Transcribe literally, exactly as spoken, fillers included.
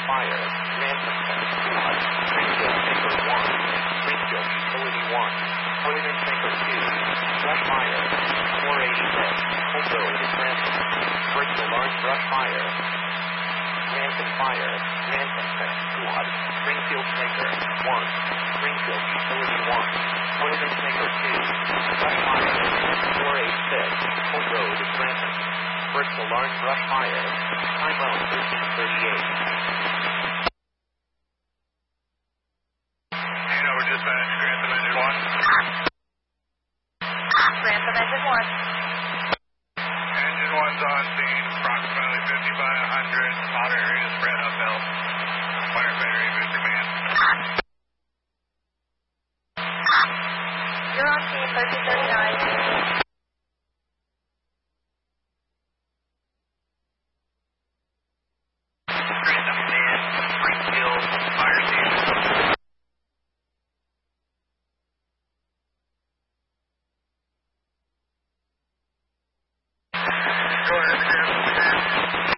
fire. Ransom Test Squad. Springfield Tanker one. Springfield Utility one. Toilet Tanker two. Brush fire. four eighty-six. Hope Road is ransom. First alarm brush fire. Ransom fire. Ransom Test Squad. Springfield Tanker one. Springfield Utility one. Toilet Tanker two. Brush fire. four eighty-six. Hope Road is ransom. First alarm brush fire. Time out thirteen thirty-eight. Hanover Dispatch, Grantham Engine one. Grantham Engine one. Engine one's on scene, approximately fifty by one hundred. Outer area spread uphill. Fire battery, booster man. You're on scene, thirteen thirty-nine. Grantham man, Springfield, fire station. Go ahead, Grantham man.